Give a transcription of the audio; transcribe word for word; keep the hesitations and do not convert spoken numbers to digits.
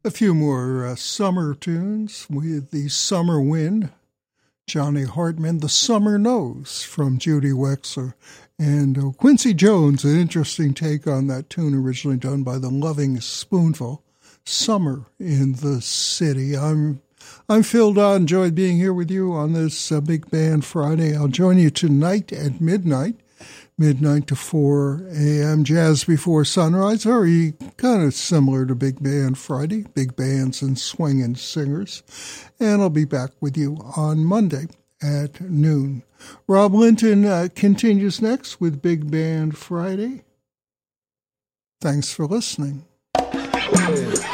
A few more uh, summer tunes with the Summer Wind, Johnny Hartman, The Summer Knows from Judy Wexler, and uh, Quincy Jones, an interesting take on that tune originally done by the Loving Spoonful, Summer in the City. I'm I'm Phil Dodd, enjoyed being here with you on this uh, Big Band Friday. I'll join you tonight at midnight. Midnight to four a.m. Jazz Before Sunrise, very kind of similar to Big Band Friday, big bands and swinging singers. And I'll be back with you on Monday at noon. Rob Linton uh, continues next with Big Band Friday. Thanks for listening.